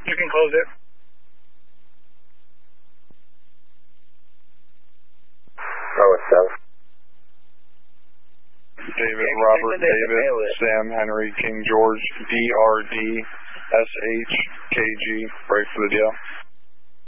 You can close it. Oh, it's 7. David, Robert, David, Sam, Henry, King George, DRD, SH, KG, break for the deal.